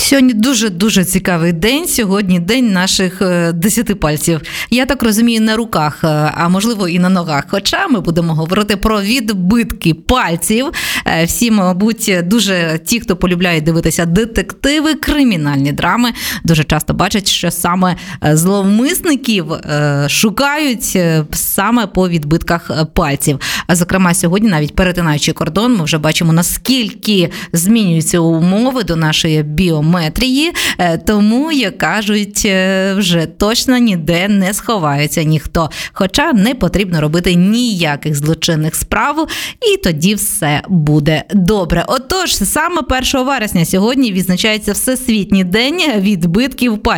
Сьогодні дуже цікавий день. Сьогодні день наших 10 пальців. Я так розумію, на руках, а можливо і на ногах. Хоча ми будемо говорити про відбитки пальців. Всі, мабуть, дуже ті, хто полюбляють дивитися детективи, кримінальні драми, дуже часто бачать, що саме зловмисників шукають саме по відбитках пальців. А зокрема, сьогодні, навіть перетинаючи кордон, ми вже бачимо, наскільки змінюються умови до нашої біометрії, тому, як кажуть, вже точно ніде не сховається ніхто. Хоча не потрібно робити ніяких злочинних справ, і тоді все буде добре. Отож, саме 1 вересня сьогодні відзначається Всесвітній день відбитків пальців.